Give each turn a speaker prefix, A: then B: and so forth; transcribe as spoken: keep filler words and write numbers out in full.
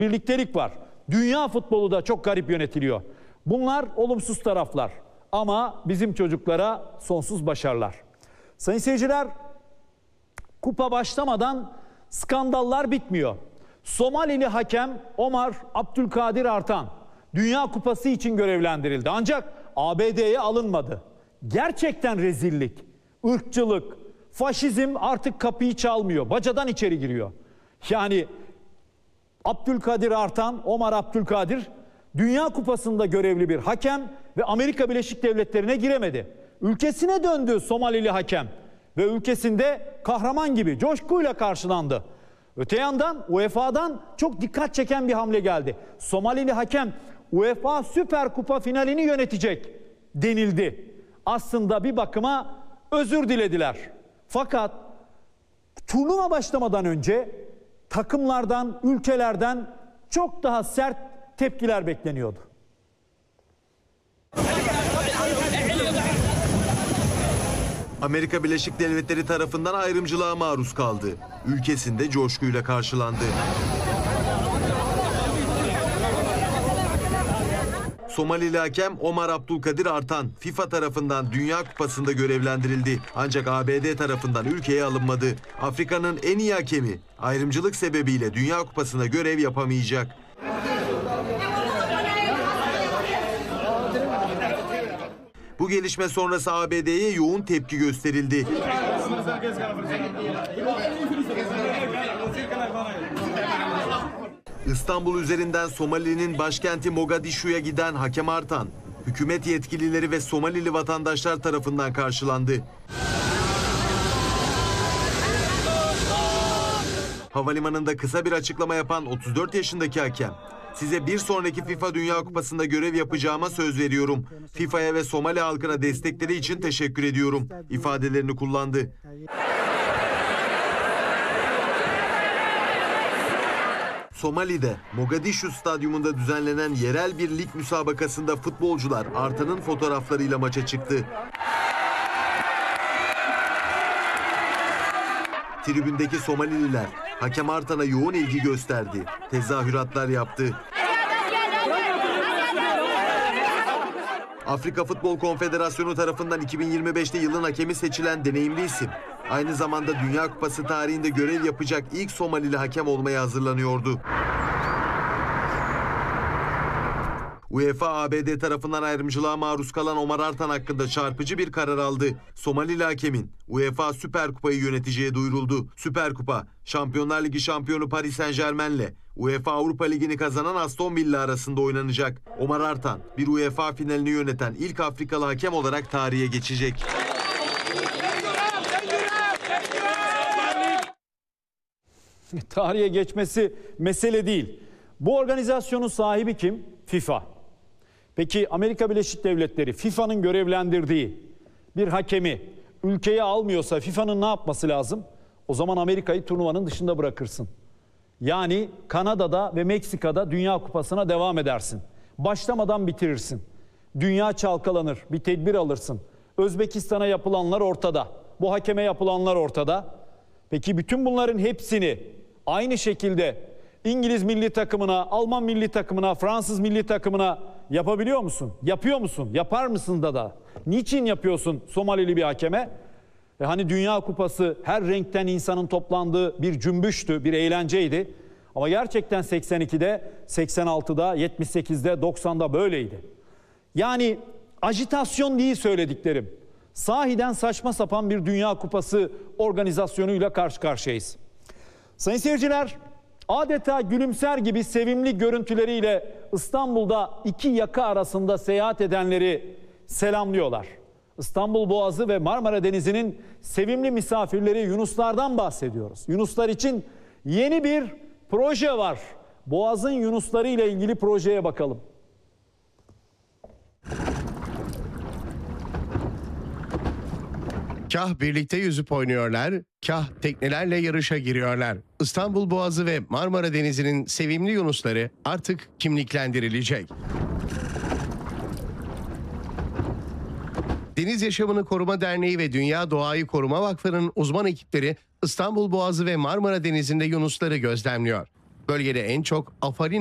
A: birliktelik var. Dünya futbolu da çok garip yönetiliyor. Bunlar olumsuz taraflar ama bizim çocuklara sonsuz başarılar. Sayın seyirciler, kupa başlamadan skandallar bitmiyor. Somalili hakem Omar Abdülkadir Artan Dünya Kupası için görevlendirildi ancak A B D'ye alınmadı. Gerçekten rezillik, ırkçılık, faşizm artık kapıyı çalmıyor, bacadan içeri giriyor. Yani Abdülkadir Artan, Omar Abdülkadir Dünya Kupası'nda görevli bir hakem ve Amerika Birleşik Devletleri'ne giremedi. Ülkesine döndü Somalili hakem ve ülkesinde kahraman gibi coşkuyla karşılandı. Öte yandan U E F A'dan çok dikkat çeken bir hamle geldi. Somalili hakem U E F A Süper Kupa finalini yönetecek denildi. Aslında bir bakıma özür dilediler. Fakat turnuva başlamadan önce takımlardan, ülkelerden çok daha sert tepkiler bekleniyordu.
B: Amerika Birleşik Devletleri tarafından ayrımcılığa maruz kaldı. Ülkesinde coşkuyla karşılandı. Somalili hakem Omar Abdülkadir Artan FIFA tarafından Dünya Kupası'nda görevlendirildi. Ancak A B D tarafından ülkeye alınmadı. Afrika'nın en iyi hakemi ayrımcılık sebebiyle Dünya Kupası'nda görev yapamayacak. Bu gelişme sonrası A B D'ye yoğun tepki gösterildi. İstanbul üzerinden Somali'nin başkenti Mogadishu'ya giden hakem Artan, hükümet yetkilileri ve Somalili vatandaşlar tarafından karşılandı. Havalimanında kısa bir açıklama yapan otuz dört yaşındaki hakem, "Size bir sonraki FIFA Dünya Kupası'nda görev yapacağıma söz veriyorum. FIFA'ya ve Somali halkına destekleri için teşekkür ediyorum" ifadelerini kullandı. Somali'de Mogadishu stadyumunda düzenlenen yerel bir lig müsabakasında futbolcular Artan'ın fotoğraflarıyla maça çıktı. Tribündeki Somalililer hakem Artan'a yoğun ilgi gösterdi. Tezahüratlar yaptı. Afrika Futbol Konfederasyonu tarafından iki bin yirmi beşte yılın hakemi seçilen deneyimli isim, aynı zamanda Dünya Kupası tarihinde görev yapacak ilk Somalili hakem olmaya hazırlanıyordu. U E F A A B D tarafından ayrımcılığa maruz kalan Omar Artan hakkında çarpıcı bir karar aldı. Somalili hakemin U E F A Süper Kupayı yöneteceği duyuruldu. Süper Kupa, Şampiyonlar Ligi şampiyonu Paris Saint-Germain'le U E F A Avrupa Ligi'ni kazanan Aston Villa arasında oynanacak. Omar Artan, bir U E F A finalini yöneten ilk Afrikalı hakem olarak tarihe geçecek.
A: Tarihe geçmesi mesele değil. Bu organizasyonun sahibi kim? FIFA. Peki Amerika Birleşik Devletleri FIFA'nın görevlendirdiği bir hakemi ülkeye almıyorsa FIFA'nın ne yapması lazım? O zaman Amerika'yı turnuvanın dışında bırakırsın. Yani Kanada'da ve Meksika'da Dünya Kupası'na devam edersin. Başlamadan bitirirsin. Dünya çalkalanır, bir tedbir alırsın. Özbekistan'a yapılanlar ortada. Bu hakeme yapılanlar ortada. Peki bütün bunların hepsini aynı şekilde İngiliz milli takımına, Alman milli takımına, Fransız milli takımına yapabiliyor musun? Yapıyor musun? Yapar mısın da da? Niçin yapıyorsun Somalili bir hakeme? E hani Dünya Kupası her renkten insanın toplandığı bir cümbüştü, bir eğlenceydi. Ama gerçekten seksen ikide, seksen altıda, yetmiş sekizde, doksanda böyleydi. Yani ajitasyon değil söylediklerim. Sahiden saçma sapan bir Dünya Kupası organizasyonuyla karşı karşıyayız. Sayın seyirciler, adeta gülümser gibi sevimli görüntüleriyle İstanbul'da iki yaka arasında seyahat edenleri selamlıyorlar. İstanbul Boğazı ve Marmara Denizi'nin sevimli misafirleri Yunuslardan bahsediyoruz. Yunuslar için yeni bir proje var. Boğaz'ın Yunusları ile ilgili projeye bakalım.
C: Kah birlikte yüzüp oynuyorlar, kah teknelerle yarışa giriyorlar. İstanbul Boğazı ve Marmara Denizi'nin sevimli yunusları artık kimliklendirilecek. Deniz Yaşamını Koruma Derneği ve Dünya Doğayı Koruma Vakfı'nın uzman ekipleri İstanbul Boğazı ve Marmara Denizi'nde yunusları gözlemliyor. Bölgede en çok Afarin